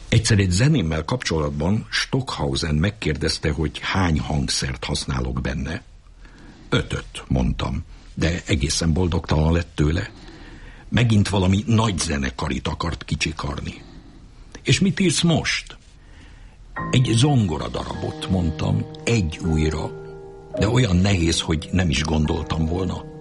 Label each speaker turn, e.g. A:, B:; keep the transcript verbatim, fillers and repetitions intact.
A: Egyszer egy zenémmel kapcsolatban Stockhausen megkérdezte, hogy hány hangszert használok benne. Ötöt, mondtam, de egészen boldogtalan lett tőle. Megint valami nagy zenekarit akart kicsikarni. És mit írsz most? Egy zongora darabot, mondtam, egy újra, de olyan nehéz, hogy nem is gondoltam volna.